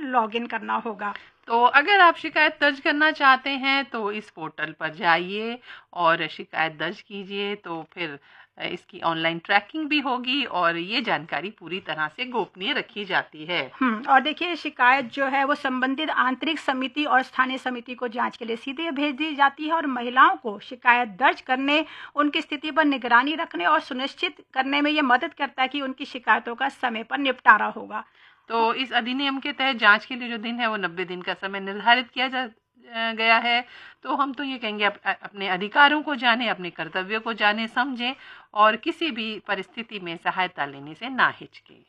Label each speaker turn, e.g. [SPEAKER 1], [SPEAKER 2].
[SPEAKER 1] Login करना होगा।
[SPEAKER 2] तो अगर आप शिकायत दर्ज करना चाहते हैं तो इस पोर्टल पर जाइए और शिकायत दर्ज कीजिए। तो फिर इसकी ऑनलाइन ट्रैकिंग भी होगी और ये जानकारी पूरी तरह से गोपनीय रखी जाती है।
[SPEAKER 1] और देखिए, शिकायत जो है वो संबंधित आंतरिक समिति और स्थानीय समिति को जांच के लिए सीधे भेज दी जाती है और महिलाओं को शिकायत दर्ज करने, उनकी स्थिति पर निगरानी रखने और सुनिश्चित करने में ये मदद करता है कि उनकी शिकायतों का समय पर निपटारा होगा।
[SPEAKER 2] तो इस अधिनियम के तहत जांच के लिए जो दिन है वो 90 दिन का समय निर्धारित किया गया है। तो हम तो ये कहेंगे अपने अधिकारों को जाने, अपने कर्तव्यों को जाने समझें और किसी भी परिस्थिति में सहायता लेने से ना हिचकें।